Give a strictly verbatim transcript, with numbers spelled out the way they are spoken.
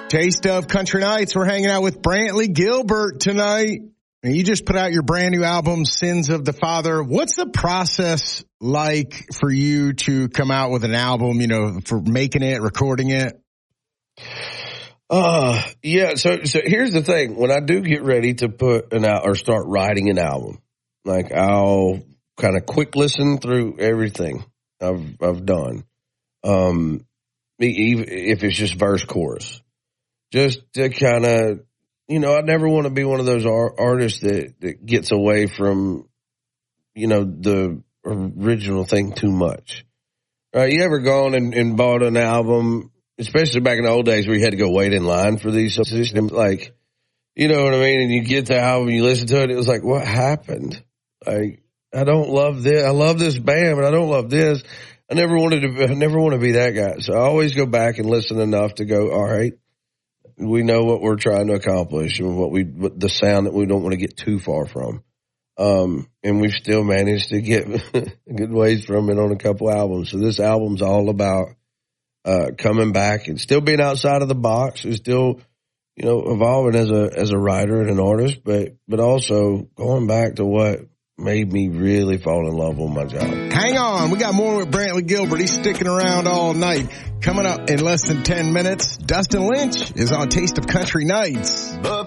Taste of Country Nights. We're hanging out with Brantley Gilbert tonight. And you just put out your brand new album, Sins of the Father. What's the process like for you to come out with an album, you know, for making it, recording it? Uh, yeah. So, so here's the thing. When I do get ready to put an out or start writing an album, like I'll kind of quick listen through everything I've, I've done. Um, even if it's just verse chorus, just to kind of, you know, I never want to be one of those ar- artists that, that gets away from, you know, the original thing too much. Right? You ever gone and, and bought an album, especially back in the old days where you had to go wait in line for these systems, like, you know what I mean? And you get the album, you listen to it, it was like, what happened? Like, I don't love this. I love this band, but I don't love this. I never wanted to, I never want to be that guy. So I always go back and listen enough to go, all right, we know what we're trying to accomplish and what we, what the sound that we don't want to get too far from. Um, and we've still managed to get good ways from it on a couple albums. So this album's all about, uh, coming back and still being outside of the box and still, you know, evolving as a, as a writer and an artist, but, but also going back to what made me really fall in love with my job. Hang on. We got more with Brantley Gilbert. He's sticking around all night. Coming up in less than ten minutes, Dustin Lynch is on Taste of Country Nights.